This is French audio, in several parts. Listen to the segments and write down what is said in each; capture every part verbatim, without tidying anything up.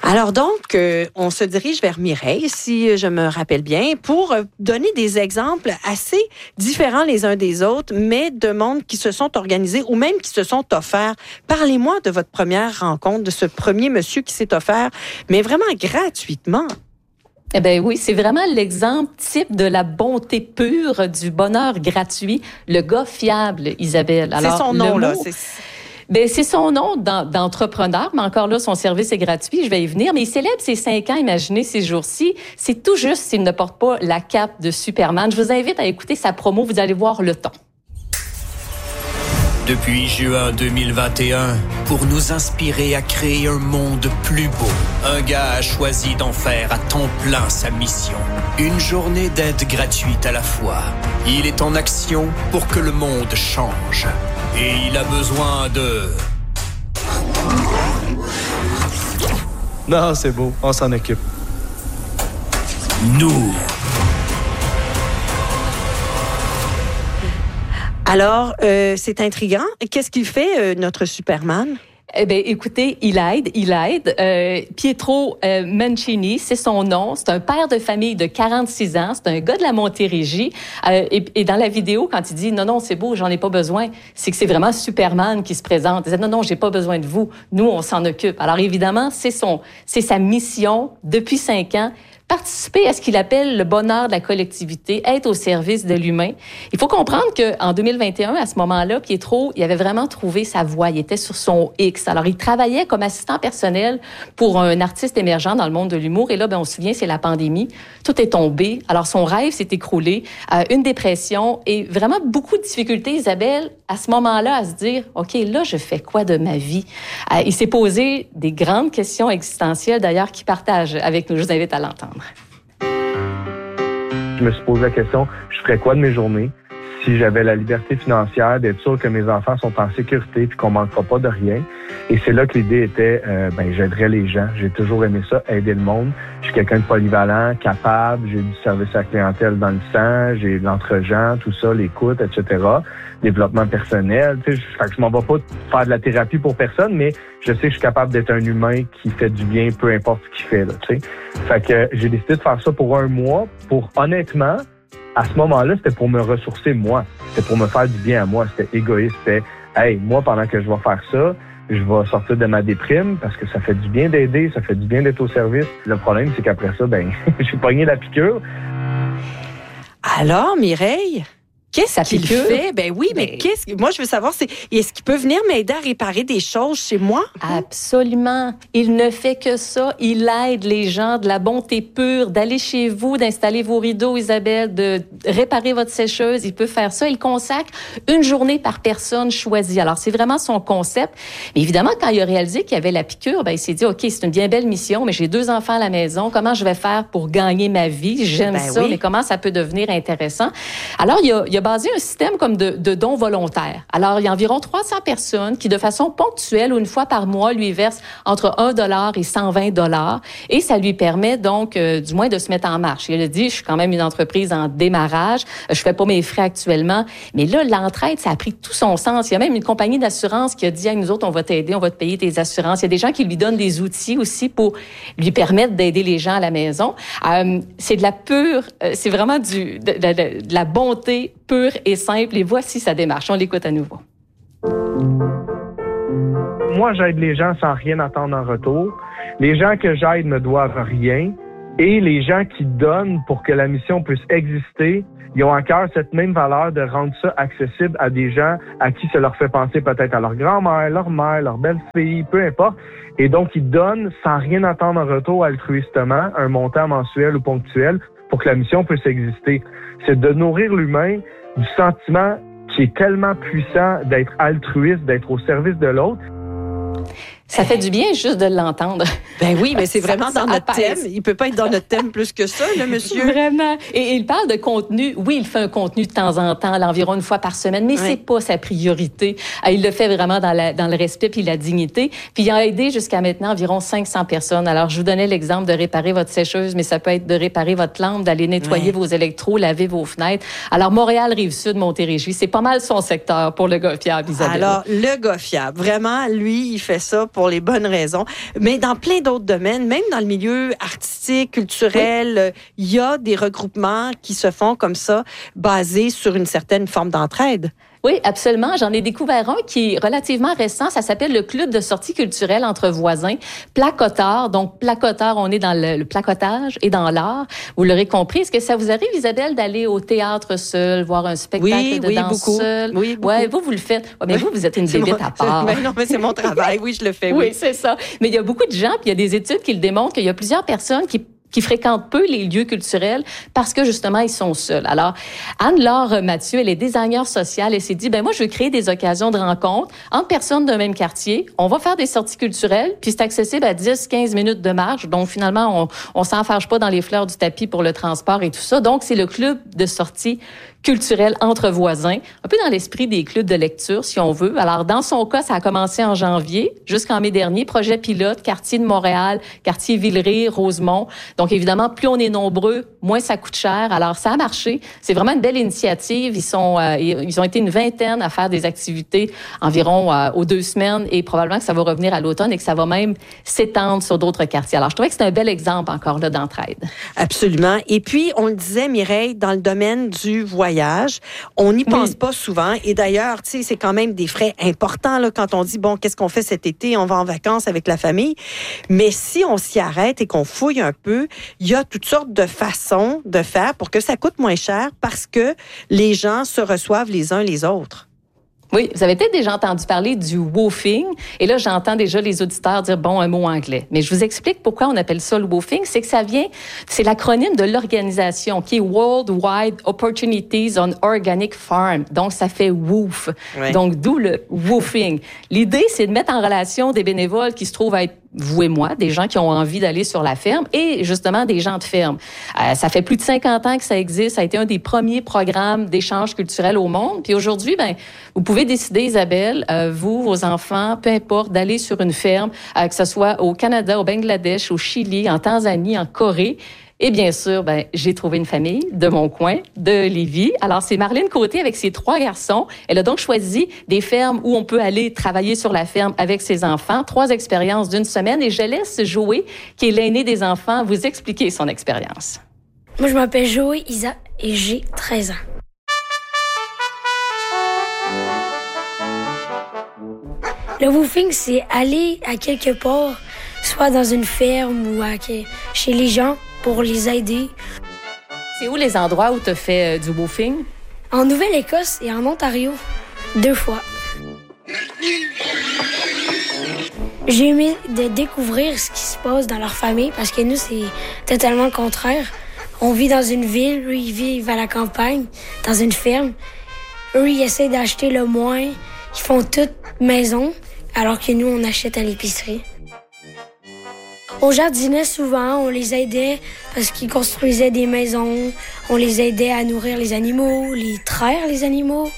Alors donc, euh, on se dirige vers Mireille, si je me rappelle bien, pour donner des exemples assez différents les uns des autres, mais de mondes qui se sont organisés ou même qui se sont offerts. Parlez-moi de votre première rencontre, de ce premier monsieur qui s'est offert, mais vraiment gratuitement. Eh bien oui, c'est vraiment l'exemple type de la bonté pure, du bonheur gratuit, le gars fiable, Isabelle. Alors, c'est son nom, mot, là. C'est... Ben, c'est son nom d'entrepreneur, mais encore là, son service est gratuit, je vais y venir. Mais il célèbre ses cinq ans, imaginez, ces jours-ci. C'est tout juste s'il ne porte pas la cape de Superman. Je vous invite à écouter sa promo, vous allez voir le ton. Depuis juin deux mille vingt et un, pour nous inspirer à créer un monde plus beau, un gars a choisi d'en faire à temps plein sa mission. Une journée d'aide gratuite à la fois. Il est en action pour que le monde change. Et il a besoin de... Non, c'est beau, on s'en occupe. Nous. Alors, euh, c'est intriguant. Qu'est-ce qu'il fait, euh, notre Superman? Eh bien, écoutez, il aide, il aide. Euh, Pietro euh, Mancini, c'est son nom. C'est un père de famille de quarante-six ans. C'est un gars de la Montérégie. Euh, et, et dans la vidéo, quand il dit « Non, non, c'est beau, j'en ai pas besoin », c'est que c'est vraiment Superman qui se présente. Il dit « Non, non, j'ai pas besoin de vous. Nous, on s'en occupe. » Alors, évidemment, c'est son, c'est sa mission depuis cinq ans. Participer à ce qu'il appelle le bonheur de la collectivité, être au service de l'humain. Il faut comprendre qu'en deux mille vingt et un, à ce moment-là, Pietro, il avait vraiment trouvé sa voie. Il était sur son X. Alors, il travaillait comme assistant personnel pour un artiste émergent dans le monde de l'humour. Et là, ben, on se souvient, c'est la pandémie. Tout est tombé. Alors, son rêve s'est écroulé. Euh, une dépression et vraiment beaucoup de difficultés, Isabelle, à ce moment-là, à se dire, OK, là, je fais quoi de ma vie? Euh, il s'est posé des grandes questions existentielles, d'ailleurs, qu'il partage avec nous. Je vous invite à l'entendre. Je me suis posé la question, je ferais quoi de mes journées si j'avais la liberté financière d'être sûr que mes enfants sont en sécurité puis qu'on manquera pas de rien. Et c'est là que l'idée était, euh, ben j'aiderais les gens. J'ai toujours aimé ça, aider le monde. Je suis quelqu'un de polyvalent, capable, j'ai du service à la clientèle dans le sang, j'ai l'entre-gens, tout ça, l'écoute, et cetera. Développement personnel, tu sais, je, fait que je m'en vais pas faire de la thérapie pour personne, mais je sais que je suis capable d'être un humain qui fait du bien, peu importe ce qu'il fait, là, tu sais. Fait que j'ai décidé de faire ça pour un mois, pour honnêtement, à ce moment-là, c'était pour me ressourcer moi. C'était pour me faire du bien à moi. C'était égoïste. C'était, hey, moi, pendant que je vais faire ça, je vais sortir de ma déprime parce que ça fait du bien d'aider, ça fait du bien d'être au service. Le problème, c'est qu'après ça, ben, j'ai pogné la piqûre. Alors, Mireille, qu'est-ce qu'il piqûre? fait? Ben oui, mais ben... qu'est-ce que... Moi, je veux savoir, c'est est-ce qu'il peut venir m'aider à réparer des choses chez moi? Absolument. Il ne fait que ça. Il aide les gens de la bonté pure, d'aller chez vous, d'installer vos rideaux, Isabelle, de réparer votre sécheuse. Il peut faire ça. Il consacre une journée par personne choisie. Alors, c'est vraiment son concept. Mais évidemment, quand il a réalisé qu'il y avait la piqûre, ben, il s'est dit, OK, c'est une bien belle mission, mais j'ai deux enfants à la maison. Comment je vais faire pour gagner ma vie? J'aime ben ça, oui. Mais comment ça peut devenir intéressant? Alors, il a, il a basé un système comme de, de dons volontaires. Alors, il y a environ trois cents personnes qui, de façon ponctuelle ou une fois par mois, lui versent entre un dollar et cent vingt dollars. Et ça lui permet donc, euh, du moins, de se mettre en marche. Il a dit, je suis quand même une entreprise en démarrage. Je fais pas mes frais actuellement. Mais là, l'entraide, ça a pris tout son sens. Il y a même une compagnie d'assurance qui a dit, hey, nous autres, on va t'aider, on va te payer tes assurances. Il y a des gens qui lui donnent des outils aussi pour lui permettre d'aider les gens à la maison. Euh, c'est de la pure, euh, c'est vraiment du, de, de, de la bonté pure et simple. Et voici sa démarche. On l'écoute à nouveau. Moi, j'aide les gens sans rien attendre en retour. Les gens que j'aide ne doivent rien. Et les gens qui donnent pour que la mission puisse exister, ils ont à cœur cette même valeur de rendre ça accessible à des gens à qui ça leur fait penser peut-être à leur grand-mère, leur mère, leur belle-fille, peu importe. Et donc, ils donnent sans rien attendre en retour altruistement, un montant mensuel ou ponctuel pour que la mission puisse exister. C'est de nourrir l'humain du sentiment qui est tellement puissant d'être altruiste, d'être au service de l'autre. Ça fait du bien juste de l'entendre. Ben oui, mais c'est vraiment ça, dans ça notre apaise. thème. Il peut pas être dans notre thème plus que ça, le monsieur. Vraiment. Et, et il parle de contenu. Oui, il fait un contenu de temps en temps, environ une fois par semaine, mais oui. C'est pas sa priorité. Il le fait vraiment dans, la, dans le respect puis la dignité. Puis il a aidé jusqu'à maintenant environ cinq cents personnes. Alors, je vous donnais l'exemple de réparer votre sécheuse, mais ça peut être de réparer votre lampe, d'aller nettoyer oui. vos électros, laver vos fenêtres. Alors, Montréal, Rive-Sud, Montérégie, c'est pas mal son secteur pour le gars fiable, Isabelle. Alors, le gars fiable, vraiment, lui, il fait ça pour les bonnes raisons. Mais dans plein d'autres domaines, même dans le milieu artistique, culturel, il oui. y a des regroupements qui se font comme ça, basés sur une certaine forme d'entraide. Oui, absolument. J'en ai découvert un qui est relativement récent. Ça s'appelle le Club de sortie culturelle entre voisins. Placotard. Donc, placotard, on est dans le, le placotage et dans l'art. Vous l'aurez compris. Est-ce que ça vous arrive, Isabelle, d'aller au théâtre seul, voir un spectacle oui, de oui, danse beaucoup. seul? Oui, beaucoup. Ouais, vous, vous le faites. Ouais, mais oui. vous, vous êtes une bébête à part. Mais non, mais c'est mon travail. Oui, je le fais. Oui, oui c'est ça. Mais il y a beaucoup de gens, puis il y a des études qui le démontrent, qu'il y a plusieurs personnes qui qui fréquentent peu les lieux culturels parce que, justement, ils sont seuls. Alors, Anne-Laure Mathieu, elle est designer sociale. Elle s'est dit, ben moi, je veux créer des occasions de rencontre entre personnes d'un même quartier. On va faire des sorties culturelles, puis c'est accessible à dix à quinze minutes de marche. Donc, finalement, on, on s'enfarge pas dans les fleurs du tapis pour le transport et tout ça. Donc, c'est le club de sortie culturel entre voisins, un peu dans l'esprit des clubs de lecture, si on veut. Alors, dans son cas, ça a commencé en janvier jusqu'en mai dernier. Projet pilote, quartier de Montréal, quartier Villeray, Rosemont. Donc, évidemment, plus on est nombreux, moins ça coûte cher. Alors, ça a marché. C'est vraiment une belle initiative. Ils sont, euh, ils ont été une vingtaine à faire des activités environ euh, aux deux semaines et probablement que ça va revenir à l'automne et que ça va même s'étendre sur d'autres quartiers. Alors, je trouvais que c'est un bel exemple encore là d'entraide. Absolument. Et puis, on le disait, Mireille, dans le domaine du voyage, on n'y pense oui. pas souvent. Et d'ailleurs, tu sais, c'est quand même des frais importants là, quand on dit, bon, qu'est-ce qu'on fait cet été? On va en vacances avec la famille. Mais si on s'y arrête et qu'on fouille un peu, il y a toutes sortes de façons de faire pour que ça coûte moins cher parce que les gens se reçoivent les uns les autres. Oui, vous avez peut-être déjà entendu parler du woofing. Et là, j'entends déjà les auditeurs dire, bon, un mot anglais. Mais je vous explique pourquoi on appelle ça le woofing. C'est que ça vient, c'est l'acronyme de l'organisation qui est Worldwide Opportunities on Organic Farm. Donc, ça fait WOOF. Oui. Donc, d'où le woofing. L'idée, c'est de mettre en relation des bénévoles qui se trouvent à être vous et moi, des gens qui ont envie d'aller sur la ferme et justement des gens de ferme. Euh, ça fait plus de cinquante ans que ça existe. Ça a été un des premiers programmes d'échange culturel au monde. Puis aujourd'hui, ben, vous pouvez décider, Isabelle, euh, vous, vos enfants, peu importe, d'aller sur une ferme, euh, que ce soit au Canada, au Bangladesh, au Chili, en Tanzanie, en Corée. Et bien sûr, ben, j'ai trouvé une famille de mon coin, de Lévis. Alors, c'est Marlène Côté avec ses trois garçons. Elle a donc choisi des fermes où on peut aller travailler sur la ferme avec ses enfants. Trois expériences d'une semaine. Et je laisse Joé, qui est l'aîné des enfants, vous expliquer son expérience. Moi, je m'appelle Joé Isa et j'ai treize ans. Le woofing, c'est aller à quelque part, soit dans une ferme ou à, chez les gens, pour les aider. C'est où les endroits où tu as fait euh, du woofing? En Nouvelle-Écosse et en Ontario, deux fois. J'ai aimé de découvrir ce qui se passe dans leur famille parce que nous, c'est totalement le contraire. On vit dans une ville, eux, ils vivent à la campagne, dans une ferme. Eux, ils essaient d'acheter le moins. Ils font toute maison, alors que nous, on achète à l'épicerie. On jardinait souvent, on les aidait parce qu'ils construisaient des maisons. On les aidait à nourrir les animaux, les traire les animaux.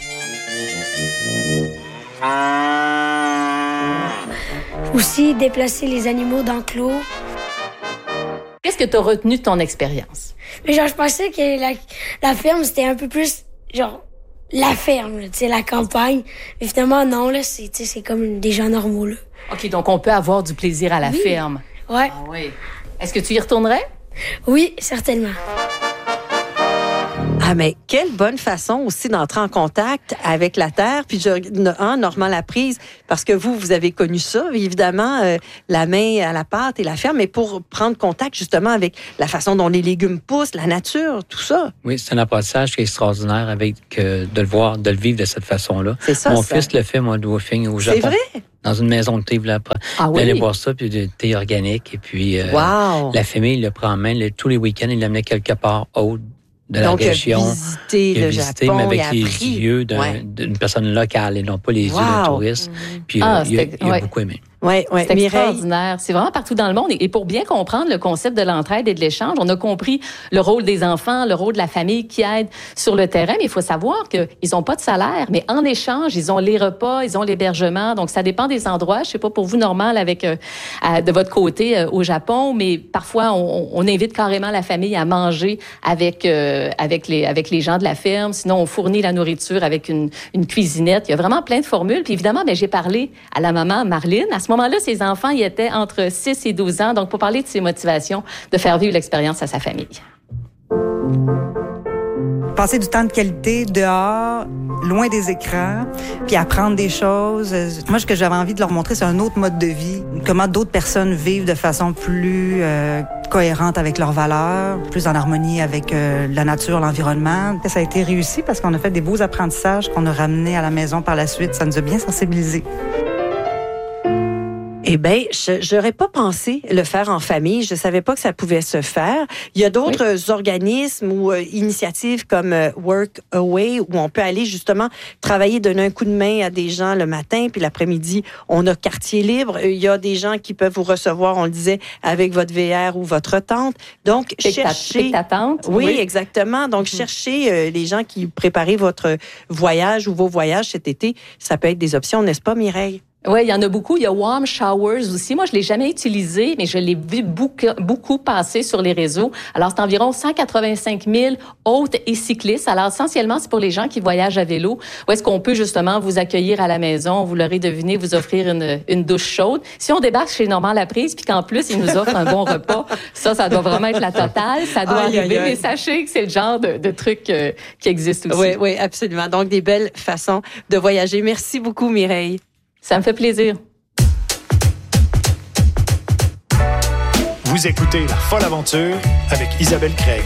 Aussi déplacer les animaux d'enclos. Qu'est-ce que tu as retenu de ton expérience? Mais genre, je pensais que la, la ferme, c'était un peu plus, genre, la ferme, tu sais, la campagne. Mais finalement, non, là, c'est, tu sais, c'est comme des gens normaux, là. OK, donc on peut avoir du plaisir à la oui. ferme. Ouais. Ah oui. Est-ce que tu y retournerais? Oui, certainement. Ah, mais quelle bonne façon aussi d'entrer en contact avec la terre. Puis, je, hein, Normand Laprise, parce que vous, vous avez connu ça, évidemment, euh, la main à la pâte et la ferme, mais pour prendre contact justement avec la façon dont les légumes poussent, la nature, tout ça. Oui, c'est un apprentissage qui est extraordinaire avec euh, de le voir, de le vivre de cette façon-là. C'est ça, Mon ça. fils le fait, moi, de woofing au Japon. C'est vrai? Dans une maison de thé, là, ah, oui. il allait boire ça, puis du thé organique. Et puis, euh, wow. la famille il le prend en main. Le, tous les week-ends, il l'amenait quelque part autre de Donc, la région. Donc, visité le visité, Japon, mais avec il a les appris. yeux d'un, ouais. d'une personne locale et non pas les wow. yeux d'un touriste. Puis, ah, euh, il a, il a ouais. beaucoup aimé. Ouais, ouais. C'est Mireille. extraordinaire. C'est vraiment partout dans le monde. Et pour bien comprendre le concept de l'entraide et de l'échange, on a compris le rôle des enfants, le rôle de la famille qui aide sur le terrain. Mais il faut savoir qu'ils n'ont pas de salaire, mais en échange, ils ont les repas, ils ont l'hébergement. Donc, ça dépend des endroits. Je sais pas pour vous, normal, avec euh, à, de votre côté euh, au Japon, mais parfois, on, on invite carrément la famille à manger avec euh, avec les avec les gens de la ferme. Sinon, on fournit la nourriture avec une, une cuisinette. Il y a vraiment plein de formules. Puis évidemment, ben, j'ai parlé à la maman Marlène à ce ce moment-là, ses enfants, ils étaient entre six et douze ans. Donc, pour parler de ses motivations, de faire vivre l'expérience à sa famille. Passer du temps de qualité dehors, loin des écrans, puis apprendre des choses. Moi, ce que j'avais envie de leur montrer, c'est un autre mode de vie. Comment d'autres personnes vivent de façon plus euh, cohérente avec leurs valeurs, plus en harmonie avec euh, la nature, l'environnement. Ça a été réussi parce qu'on a fait des beaux apprentissages qu'on a ramenés à la maison par la suite. Ça nous a bien sensibilisés. Eh bien, je n'aurais pas pensé le faire en famille. Je ne savais pas que ça pouvait se faire. Il y a d'autres oui. organismes ou euh, initiatives comme euh, Workaway où on peut aller justement travailler, donner un coup de main à des gens le matin, puis l'après-midi, on a quartier libre. Il y a des gens qui peuvent vous recevoir, on le disait, avec votre V R ou votre tente. Donc, Pique cherchez... ta, ta tente. Oui, oui, exactement. Donc, mm-hmm. cherchez euh, les gens qui préparent votre voyage ou vos voyages cet été. Ça peut être des options, n'est-ce pas, Mireille? Oui, il y en a beaucoup. Il y a Warm Showers aussi. Moi, je l'ai jamais utilisé, mais je l'ai vu beaucoup, beaucoup passer sur les réseaux. Alors, c'est environ cent quatre-vingt-cinq mille hôtes et cyclistes. Alors, essentiellement, c'est pour les gens qui voyagent à vélo. Où est-ce qu'on peut justement vous accueillir à la maison, vous l'aurez deviné, vous offrir une, une douche chaude. Si on débarque chez Normand Laprise, puis qu'en plus, ils nous offrent un bon repas, ça, ça doit vraiment être la totale. Ça doit aïe, arriver, aïe, aïe. Mais sachez que c'est le genre de, de truc euh, qui existe aussi. Oui, oui, absolument. Donc, des belles façons de voyager. Merci beaucoup, Mireille. Ça me fait plaisir. Vous écoutez La Folle Aventure avec Isabelle Craig.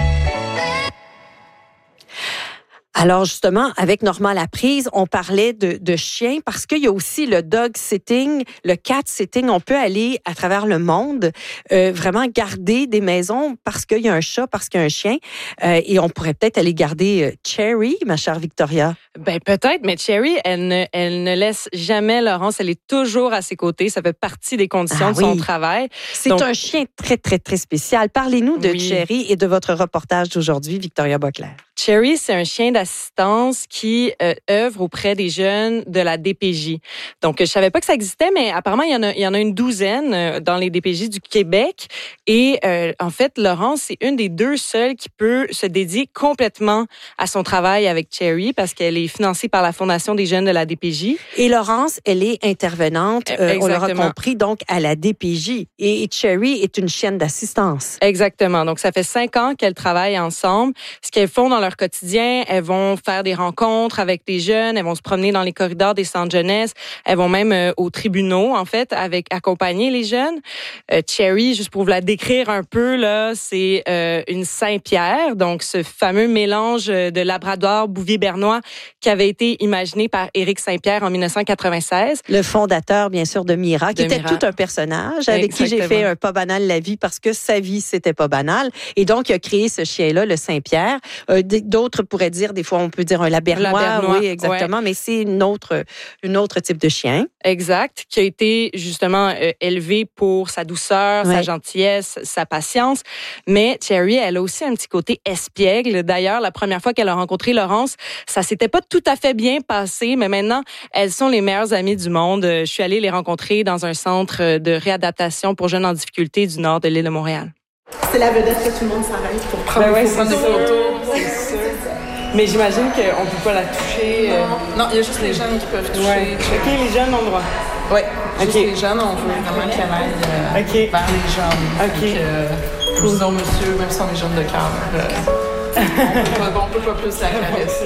Alors justement, avec Normand Laprise, on parlait de, de chiens parce qu'il y a aussi le dog sitting, le cat sitting. On peut aller à travers le monde, euh, vraiment garder des maisons parce qu'il y a un chat, parce qu'il y a un chien. Euh, et on pourrait peut-être aller garder euh, Cherry, ma chère Victoria. Ben peut-être, mais Cherry, elle ne, elle ne laisse jamais Laurence. Elle est toujours à ses côtés. Ça fait partie des conditions ah, de son oui. travail. C'est Donc, un chien très, très, très spécial. Parlez-nous de oui. Cherry et de votre reportage d'aujourd'hui, Victoria Boclair. Cherry, c'est un chien d'assistance qui euh, œuvre auprès des jeunes de la D P J. Donc, je savais pas que ça existait, mais apparemment, il y en a, il y en a une douzaine euh, dans les D P J du Québec. Et euh, en fait, Laurence, c'est une des deux seules qui peut se dédier complètement à son travail avec Cherry parce qu'elle est financée par la Fondation des jeunes de la D P J. Et Laurence, elle est intervenante, euh, on l'aura compris, donc à la D P J. Et Cherry est une chienne d'assistance. Exactement. Donc, ça fait cinq ans qu'elles travaillent ensemble. Ce qu'elles font dans leur quotidien, elles vont faire des rencontres avec des jeunes, elles vont se promener dans les corridors des centres jeunesse, elles vont même euh, aux tribunaux, en fait, avec accompagner les jeunes. Euh, Cherry, juste pour vous la décrire un peu, là, c'est euh, une Saint-Pierre, donc ce fameux mélange de Labrador Bouvier-Bernois qui avait été imaginé par Éric Saint-Pierre en dix-neuf cent quatre-vingt-seize. Le fondateur, bien sûr, de Mira, qui de était Mira. Tout un personnage avec Exactement. Qui j'ai fait un pas banal la vie parce que sa vie, c'était pas banal. Et donc, il a créé ce chien-là, le Saint-Pierre. Euh, D'autres pourraient dire, des fois, on peut dire un Labernois. Labernois oui, exactement, ouais. Mais c'est une autre, une autre type de chien. Exact, qui a été justement euh, élevé pour sa douceur, ouais. sa gentillesse, sa patience. Mais Cherry, elle a aussi un petit côté espiègle. D'ailleurs, la première fois qu'elle a rencontré Laurence, ça s'était pas tout à fait bien passé, mais maintenant, elles sont les meilleures amies du monde. Je suis allée les rencontrer dans un centre de réadaptation pour jeunes en difficulté du nord de l'île de Montréal. C'est la vedette que tout le monde s'arrête pour prendre ben ouais, des photos. C'est sûr. Mais j'imagine qu'on ne peut pas la toucher. Non, euh... non, il y a juste les jeunes qui peuvent toucher. Ouais. OK, les jeunes ont le droit. Oui, okay. Juste les jeunes, on veut vraiment qu'elle aille euh, okay. vers les jeunes. OK. Donc, euh, cool. Disons, monsieur, même si on est jeunes de cœur, euh, on ne peut pas plus la caresser.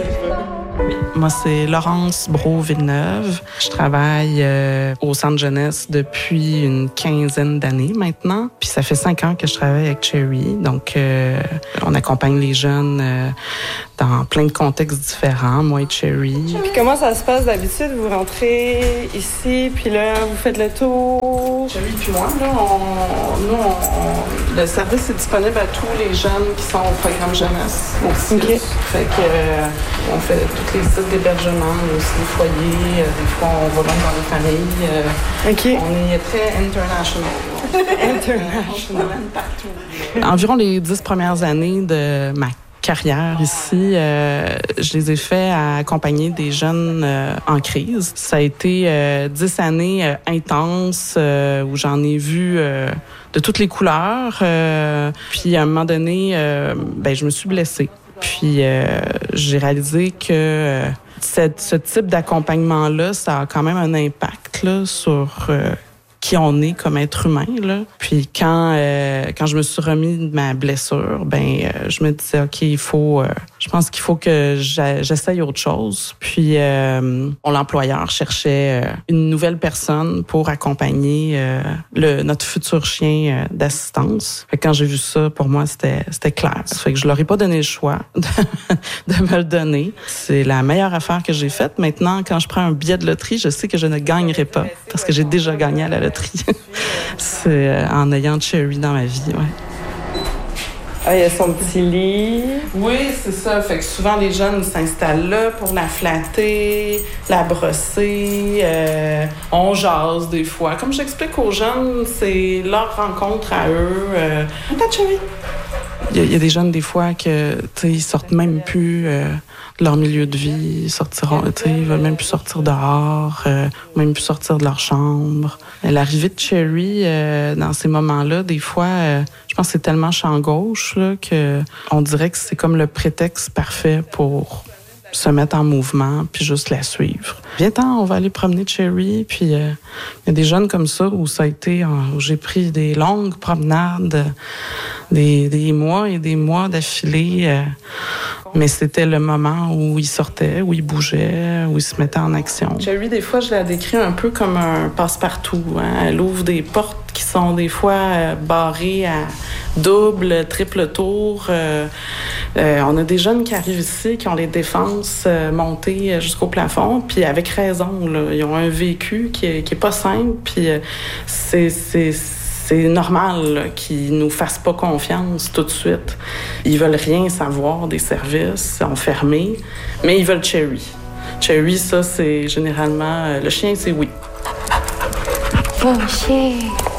Moi, c'est Laurence Brault-Villeneuve. Je travaille euh, au centre jeunesse depuis une quinzaine d'années maintenant. Puis ça fait cinq ans que je travaille avec Cherry. Donc, euh, on accompagne les jeunes euh, dans plein de contextes différents, moi et Cherry. Puis comment ça se passe d'habitude? Vous rentrez ici, puis là, vous faites le tour? Cherry puis moi, là, on, nous, on, on, le service est disponible à tous les jeunes qui sont au programme jeunesse aussi. Okay. Fait que euh, on fait tous les sites d'hébergement, aussi les foyers. Euh, des fois, on va même dans les familles. Euh, okay. On est très international. International. Partout. Environ les dix premières années de ma carrière ici, euh, je les ai fait à accompagner des jeunes euh, en crise. Ça a été euh, dix années euh, intenses euh, où j'en ai vu euh, de toutes les couleurs. Euh, puis à un moment donné, euh, ben, je me suis blessée. Puis euh, j'ai réalisé que euh, cette, ce type d'accompagnement-là, ça a quand même un impact là, sur euh, qui on est comme être humain, là. Puis quand euh, quand je me suis remis de ma blessure, ben euh, je me disais ok, il faut, euh, je pense qu'il faut que j'a, j'essaye autre chose. Puis euh, l'employeur cherchait euh, une nouvelle personne pour accompagner euh, le notre futur chien euh, d'assistance. Fait que quand j'ai vu ça, pour moi c'était c'était clair. Ça fait que je leur ai pas donné le choix de, de me le donner. C'est la meilleure affaire que j'ai faite. Maintenant, quand je prends un billet de loterie, je sais que je ne gagnerai pas parce que j'ai déjà gagné à la loterie. C'est euh, en ayant Cherry dans ma vie, ouais. Ah, il y a son petit lit. Oui, c'est ça. Fait que souvent, les jeunes s'installent là pour la flatter, la brosser. Euh, on jase des fois. Comme j'explique aux jeunes, c'est leur rencontre à eux. Euh, Attends, Cherry! Il y, y a des jeunes, des fois, que, tu sais, ils sortent même plus euh, de leur milieu de vie. Ils sortiront, tu sais, ils veulent même plus sortir dehors, euh, même plus sortir de leur chambre. L'arrivée de Cherry, euh, dans ces moments-là, des fois, euh, je pense que c'est tellement champ gauche, là, que on dirait que c'est comme le prétexte parfait pour se mettre en mouvement puis juste la suivre. Viens-t'en, on va aller promener Cherry. Puis il euh, y a des jeunes comme ça où ça a été, où j'ai pris des longues promenades, des, des mois et des mois d'affilée. Euh, mais c'était le moment où il sortait, où il bougeait, où il se mettait en action. Cherry, des fois, je la décris un peu comme un passe-partout. Hein? Elle ouvre des portes qui sont des fois euh, barrées à double, triple tour. Euh, euh, on a des jeunes qui arrivent ici, qui ont les défenses euh, montées jusqu'au plafond, puis avec raison, là, ils ont un vécu qui est, qui est pas simple, puis euh, c'est, c'est, c'est normal là, qu'ils nous fassent pas confiance tout de suite. Ils veulent rien savoir des services, ils sont fermés, mais ils veulent Cherry. Cherry, ça, c'est généralement... Euh, le chien, c'est oui. Bon chien!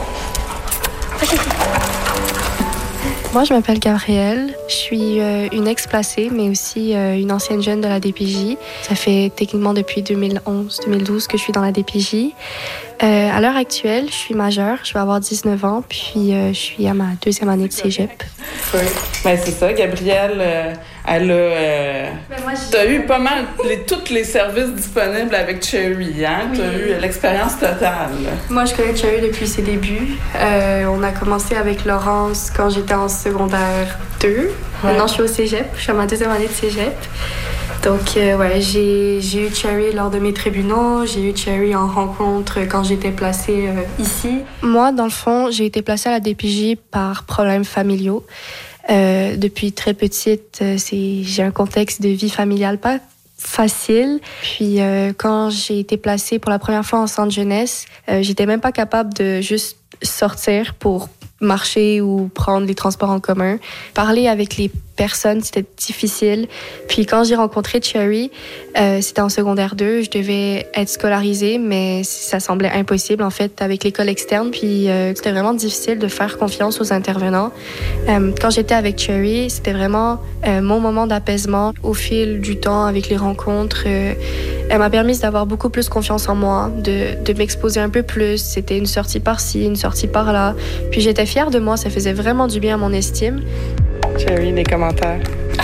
Moi, je m'appelle Gabrielle. Je suis euh, une ex-placée, mais aussi euh, une ancienne jeune de la D P J. Ça fait techniquement depuis deux mille onze deux mille douze que je suis dans la D P J. Euh, à l'heure actuelle, je suis majeure. Je vais avoir dix-neuf ans, puis euh, je suis à ma deuxième année de cégep. Oui, ben, c'est ça. Gabrielle, euh, elle a... Euh, t'as eu pas mal, les, tous les services disponibles avec Cherry, hein? Oui. T'as eu l'expérience totale. Moi, je connais Cherry depuis ses débuts. Euh, on a commencé avec Laurence quand j'étais en secondaire deux. Ouais. Maintenant, je suis au cégep. Je suis à ma deuxième année de cégep. Donc, euh, ouais, j'ai, j'ai eu Cherry lors de mes tribunaux. J'ai eu Cherry en rencontre quand j'étais placée euh, ici. Moi, dans le fond, j'ai été placée à la D P J par problèmes familiaux. Euh, depuis très petite, euh, c'est, j'ai un contexte de vie familiale pas facile. Puis, euh, quand j'ai été placée pour la première fois en centre jeunesse, euh, j'étais même pas capable de juste sortir pour marcher ou prendre les transports en commun. Parler avec les personnes, c'était difficile. Puis quand j'ai rencontré Cherry, euh, c'était en secondaire deux, je devais être scolarisée, mais ça semblait impossible, en fait, avec l'école externe. Puis euh, c'était vraiment difficile de faire confiance aux intervenants. Euh, quand j'étais avec Cherry, c'était vraiment euh, mon moment d'apaisement. Au fil du temps, avec les rencontres, euh, elle m'a permis d'avoir beaucoup plus confiance en moi, de, de m'exposer un peu plus. C'était une sortie par-ci, une sortie par-là. Puis j'étais fière de moi, ça faisait vraiment du bien à mon estime. Cherry, les commentaires.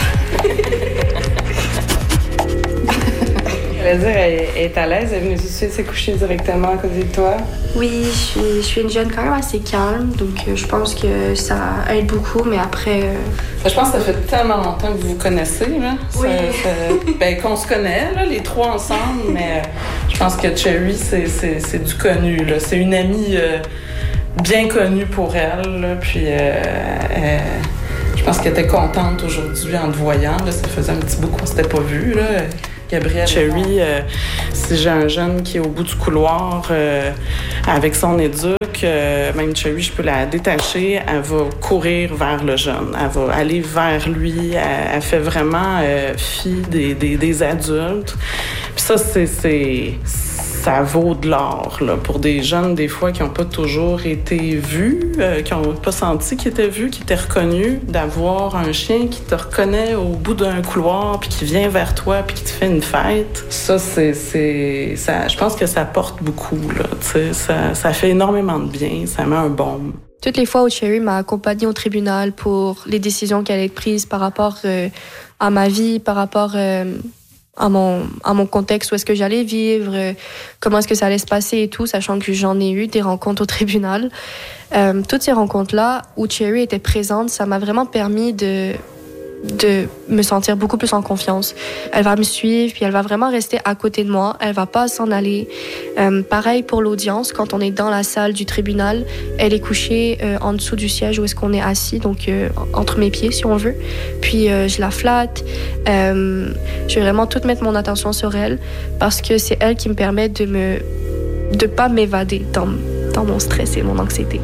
Je veux dire, elle est à l'aise, elle est venue tout de suite se coucher directement à côté de toi. Oui, je suis, je suis une jeune quand même assez calme, donc je pense que ça aide beaucoup, mais après... Euh... Je pense que ça fait tellement longtemps que vous vous connaissez, là. Oui. Ça, ça, ben, qu'on se connaît, là, les trois ensemble, mais je pense que Cherry, c'est, c'est, c'est du connu, là. C'est une amie euh, bien connue pour elle, là, puis... Euh, euh, je pense qu'elle était contente aujourd'hui en te voyant. Là, ça faisait un petit bout qu'on s'était pas vu. Là. Gabrielle. Cherry, euh, si j'ai un jeune qui est au bout du couloir euh, avec son éduc, euh, même Cherry, je peux la détacher, elle va courir vers le jeune. Elle va aller vers lui. Elle, elle fait vraiment euh, fi des, des, des adultes. Puis ça, c'est... c'est ça vaut de l'or là, pour des jeunes, des fois, qui n'ont pas toujours été vus, euh, qui n'ont pas senti qu'ils étaient vus, qui étaient reconnus, d'avoir un chien qui te reconnaît au bout d'un couloir, puis qui vient vers toi, puis qui te fait une fête. Ça, c'est... c'est ça, je pense que ça porte beaucoup, là, tu sais, ça, ça fait énormément de bien, ça met un baume. Toutes les fois où Cherry m'a accompagnée au tribunal pour les décisions qui allaient être prises par rapport euh, à ma vie, par rapport... Euh, à mon, à mon contexte, où est-ce que j'allais vivre, euh, comment est-ce que ça allait se passer et tout, sachant que j'en ai eu des rencontres au tribunal. Euh, toutes ces rencontres-là où Cherry était présente, ça m'a vraiment permis de... de me sentir beaucoup plus en confiance. Elle va me suivre, puis elle va vraiment rester à côté de moi. Elle va pas s'en aller. Euh, pareil pour l'audience, quand on est dans la salle du tribunal, elle est couchée euh, en dessous du siège où est-ce qu'on est assis, donc euh, entre mes pieds, si on veut. Puis euh, je la flatte. Euh, je vais vraiment tout mettre mon attention sur elle, parce que c'est elle qui me permet de me de pas m'évader dans, dans mon stress et mon anxiété.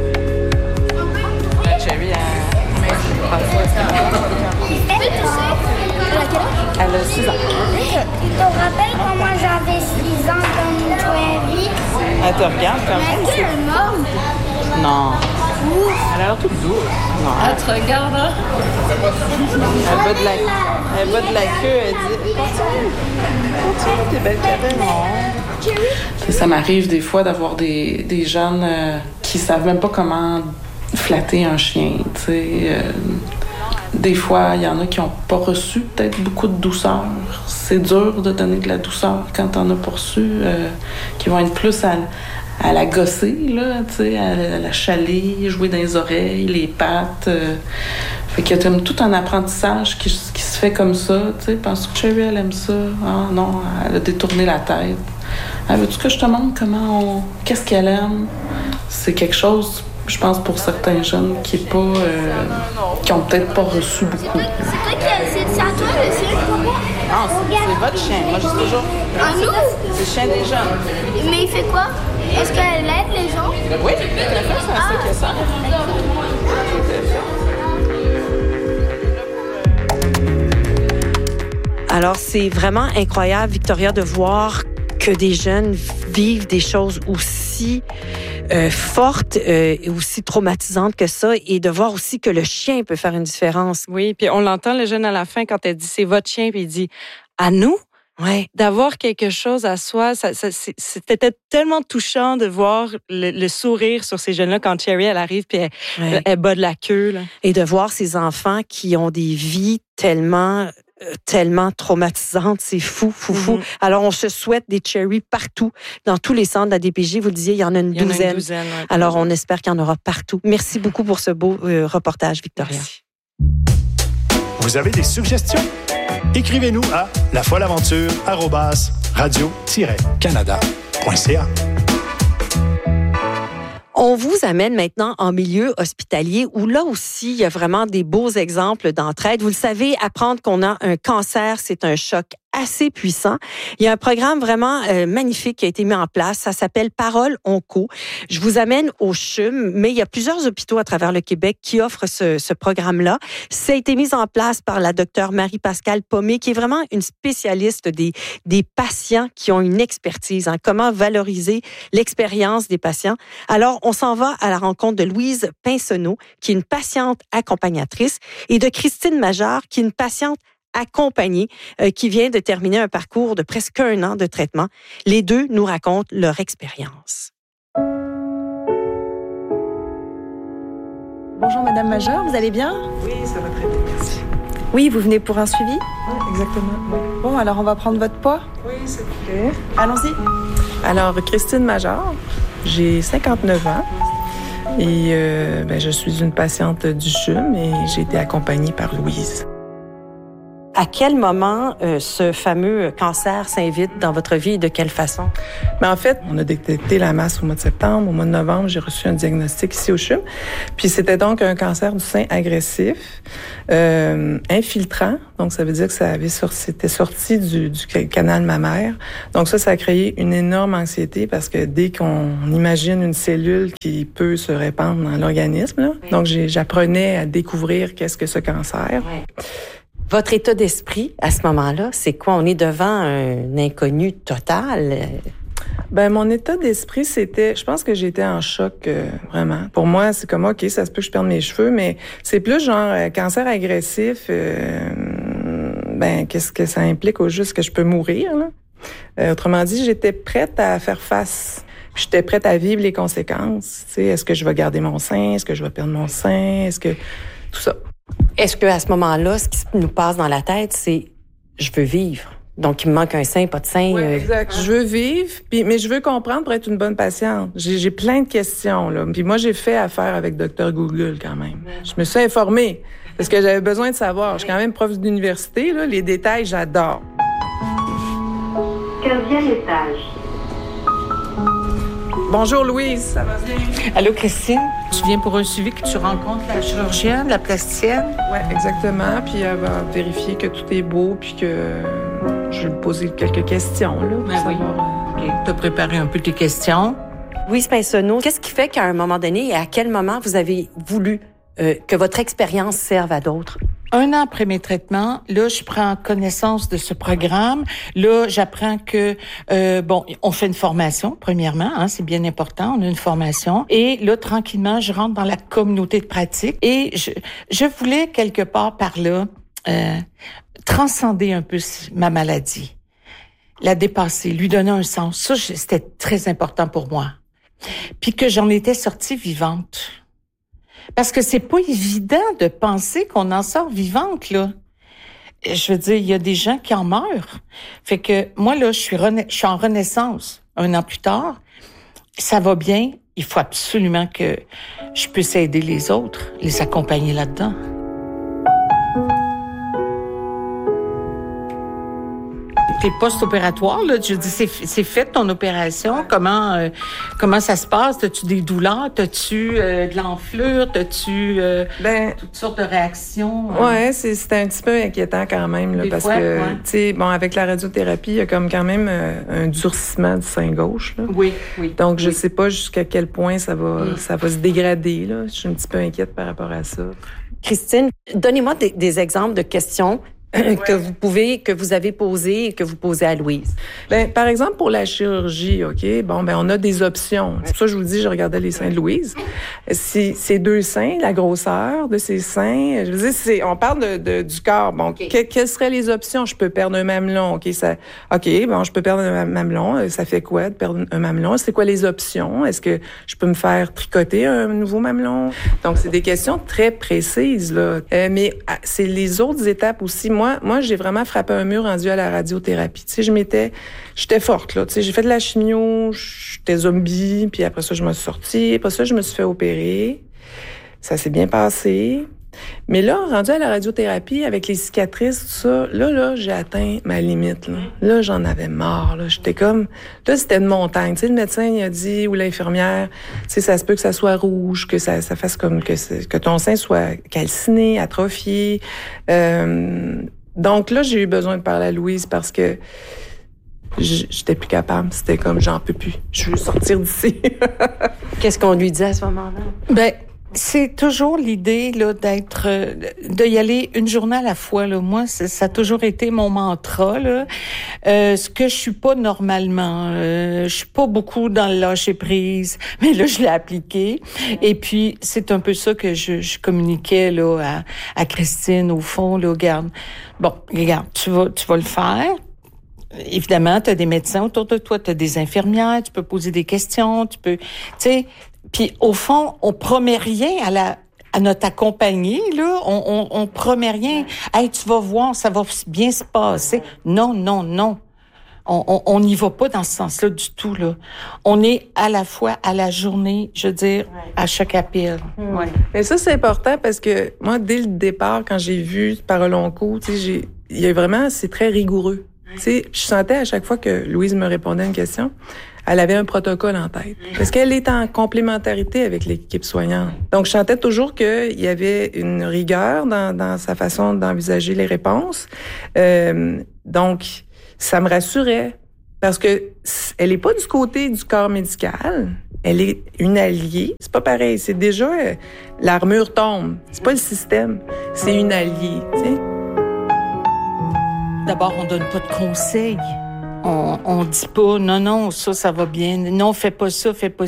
Elle a six ans. Tu te rappelles comment j'avais six ans dans notre vie? Elle te regarde comme ça. Est-ce qu'elle est morte? Non. Elle a l'air toute douce. Non. Elle te regarde, hein? Elle bat de la, elle bat de la queue, elle dit continue, continue tes belles cabines. Non. Ça m'arrive des fois d'avoir des, des jeunes euh, qui savent même pas comment flatter un chien, tu sais. Euh, Des fois, il y en a qui n'ont pas reçu peut-être beaucoup de douceur. C'est dur de donner de la douceur quand t'en as pas reçu, euh, qui vont être plus à, à la gosser, là, tu sais, à, à la chaler, jouer dans les oreilles, les pattes. Euh. Fait qu'il y a tout un apprentissage qui, qui se fait comme ça, tu sais. Pense que Cherry, elle aime ça. Ah non, elle a détourné la tête. Ah, veux-tu que je te montre comment on... Qu'est-ce qu'elle aime? C'est quelque chose... Je pense pour certains jeunes qui est pas, euh, qui ont peut-être pas reçu beaucoup. C'est toi qui as... C'est à toi le chien? Non, c'est votre chien. Moi, je dis toujours. À nous? C'est le chien des jeunes. Mais il fait quoi? Est-ce qu'elle aide les gens? Oui, tout à fait, c'est à ça que ça. Alors, c'est vraiment incroyable, Victoria, de voir que des jeunes vivent des choses aussi euh, fortes euh, et aussi traumatisantes que ça, et de voir aussi que le chien peut faire une différence. Oui, puis on l'entend, le jeune, à la fin, quand elle dit « c'est votre chien », puis il dit « à nous ». Ouais. D'avoir quelque chose à soi, ça, ça, c'était tellement touchant de voir le, le sourire sur ces jeunes-là quand Cherry, elle arrive, puis elle, ouais. elle, elle bat de la queue. Là. Et de voir ces enfants qui ont des vies tellement... tellement traumatisante, c'est fou, fou, fou. Mm-hmm. Alors, on se souhaite des Cherry partout, dans tous les centres de la D P J. Vous le disiez, il y en a une il douzaine. A une douzaine ouais, Alors, on espère qu'il y en aura partout. Merci beaucoup pour ce beau euh, reportage, Victoria. Merci. Vous avez des suggestions? Écrivez-nous à lafoleaventure arobase radio tiret canada point c a. On vous amène maintenant en milieu hospitalier où là aussi, il y a vraiment des beaux exemples d'entraide. Vous le savez, apprendre qu'on a un cancer, c'est un choc assez puissant. Il y a un programme vraiment euh, magnifique qui a été mis en place. Ça s'appelle Parole Onco. Je vous amène au C H U M, mais il y a plusieurs hôpitaux à travers le Québec qui offrent ce, ce programme-là. Ça a été mis en place par la docteure Marie-Pascale Pomé, qui est vraiment une spécialiste des, des patients qui ont une expertise, hein, comment valoriser l'expérience des patients. Alors, on s'en va à la rencontre de Louise Pinsonneau, qui est une patiente accompagnatrice, et de Christine Major, qui est une patiente accompagnée, euh, qui vient de terminer un parcours de presque un an de traitement. Les deux nous racontent leur expérience. Bonjour Madame Major, vous allez bien? Oui, ça va très bien, merci. Oui, vous venez pour un suivi? Oui, exactement. Oui. Bon, alors on va prendre votre poids? Oui, s'il vous plaît. Allons-y. Alors, Christine Major, j'ai cinquante-neuf ans et euh, ben, je suis une patiente du C H U M et j'ai été accompagnée par Louise. À quel moment euh, ce fameux cancer s'invite dans votre vie et de quelle façon? Mais en fait, on a détecté la masse au mois de septembre. Au mois de novembre, j'ai reçu un diagnostic ici au C H U M. Puis c'était donc un cancer du sein agressif, euh, infiltrant. Donc ça veut dire que ça avait sorti, c'était sorti du, du canal mammaire. Donc ça, ça a créé une énorme anxiété parce que dès qu'on imagine une cellule qui peut se répandre dans l'organisme, là, oui. donc j'ai, j'apprenais à découvrir qu'est-ce que ce cancer. Oui. Votre état d'esprit, à ce moment-là, c'est quoi? On est devant un inconnu total. Ben mon état d'esprit, c'était... Je pense que j'étais en choc, euh, vraiment. Pour moi, c'est comme, OK, ça se peut que je perde mes cheveux, mais c'est plus genre euh, cancer agressif. Euh, ben, qu'est-ce que ça implique au juste que je peux mourir, là? Euh, autrement dit, j'étais prête à faire face. J'étais prête à vivre les conséquences. Tu sais, est-ce que je vais garder mon sein? Est-ce que je vais perdre mon sein? Est-ce que... Tout ça. Est-ce qu'à ce moment-là, ce qui nous passe dans la tête, c'est « je veux vivre ». Donc, il me manque un sein, pas de sein. Ouais, euh... exact. Je veux vivre, puis, mais je veux comprendre pour être une bonne patiente. J'ai, j'ai plein de questions, là. Puis moi, j'ai fait affaire avec docteur Google, quand même. Je me suis informée, parce que j'avais besoin de savoir. Je suis quand même prof d'université, là. Les détails, j'adore. quinzième étage. Bonjour, Louise. Ça va bien? Allô, Christine? Tu viens pour un suivi que tu rencontres la chirurgienne, la plasticienne? Oui, exactement. Puis elle va vérifier que tout est beau, puis que je vais lui poser quelques questions, là. Pour Ben oui. savoir. OK. Tu as préparé un peu tes questions. Louise Pinsonneau, qu'est-ce qui fait qu'à un moment donné et à quel moment vous avez voulu euh, que votre expérience serve à d'autres? Un an après mes traitements, là, je prends connaissance de ce programme. Là, j'apprends que, euh, bon, on fait une formation, premièrement, hein, c'est bien important, on a une formation. Et là, tranquillement, je rentre dans la communauté de pratique. Et je, je voulais, quelque part par là, euh, transcender un peu ma maladie, la dépasser, lui donner un sens. Ça, c'était très important pour moi. Puis que j'en étais sortie vivante. Parce que c'est pas évident de penser qu'on en sort vivante, là. Je veux dire, il y a des gens qui en meurent. Fait que moi, là, je suis, rena- je suis en renaissance un an plus tard. Ça va bien. Il faut absolument que je puisse aider les autres, les accompagner là-dedans. T'es post-opératoire, là, je dis, c'est, c'est fait ton opération, comment euh, comment ça se passe? T'as-tu des douleurs? T'as-tu euh, de l'enflure? T'as-tu euh, ben, toutes sortes de réactions? Euh... Ouais, c'est, c'était un petit peu inquiétant quand même, là, parce fois, que, ouais. tu sais, bon, avec la radiothérapie, il y a comme quand même euh, un durcissement du sein gauche, là. Oui, oui. Donc, je oui. sais pas jusqu'à quel point ça va, oui. ça va se dégrader, là. Je suis un petit peu inquiète par rapport à ça. Christine, donnez-moi des, des exemples de questions Ouais. que vous pouvez, que vous avez posé et que vous posez à Louise. Ben, par exemple, pour la chirurgie, OK, bon, ben, on a des options. C'est pour ça que je vous dis, je regardais les seins de Louise. Si, ces deux seins, la grosseur de ces seins, je veux dire, c'est, on parle de, de du corps. Bon, okay. que, quelles seraient les options? Je peux perdre un mamelon, OK, ça, OK, bon, je peux perdre un mamelon. Ça fait quoi de perdre un mamelon? C'est quoi les options? Est-ce que je peux me faire tricoter un nouveau mamelon? Donc, c'est des questions très précises, là. Euh, mais c'est les autres étapes aussi. Moi, Moi, moi, j'ai vraiment frappé un mur rendu à la radiothérapie. Tu sais, je m'étais, j'étais forte, là. Tu sais, j'ai fait de la chimio, j'étais zombie, puis après ça, je me suis sortie. Après ça, je me suis fait opérer. Ça s'est bien passé. Mais là, rendu à la radiothérapie, avec les cicatrices, tout ça, là, là, j'ai atteint ma limite, là. Là, j'en avais marre, là. J'étais comme, là, c'était une montagne. Tu sais, le médecin, il a dit, ou l'infirmière, tu sais, ça se peut que ça soit rouge, que ça, ça fasse comme, que, que ton sein soit calciné, atrophié. Euh, donc là, j'ai eu besoin de parler à Louise parce que j'étais plus capable. C'était comme, j'en peux plus. Je veux sortir d'ici. Qu'est-ce qu'on lui dit à ce moment-là? Ben, c'est toujours l'idée là d'être, euh, de y aller une journée à la fois. Là. Moi, ça a toujours été mon mantra. Là. Euh, ce que je suis pas normalement. Euh, je suis pas beaucoup dans le lâcher prise, mais là je l'ai appliqué. Et puis c'est un peu ça que je, je communiquais là à, à Christine au fond. Là, regarde, bon, regarde, tu vas, tu vas le faire. Évidemment, tu as des médecins autour de toi, tu as des infirmières, tu peux poser des questions, tu peux, tu sais. Puis au fond, on promet rien à la à notre accompagné, là, on, on, on promet rien. Hey, tu vas voir, ça va bien se passer. Non, non, non. On n'y va pas dans ce sens-là du tout, là. On est à la fois à la journée, je veux dire, à chaque appel. Mmh. Ouais. Mais ça, c'est important parce que moi, dès le départ, quand j'ai vu Parole Onco, tu sais, j'ai, il y a vraiment, c'est très rigoureux. Tu sais, je sentais à chaque fois que Louise me répondait à une question, elle avait un protocole en tête. Parce qu'elle est en complémentarité avec l'équipe soignante. Donc, je sentais toujours qu'il y avait une rigueur dans, dans sa façon d'envisager les réponses. Euh, donc, ça me rassurait. Parce que elle est pas du côté du corps médical. Elle est une alliée. C'est pas pareil. C'est déjà, euh, l'armure tombe. C'est pas le système. C'est une alliée, tu sais. D'abord, on donne pas de conseils. On, on dit pas, non, non, ça, ça va bien. Non, fais pas ça, fais pas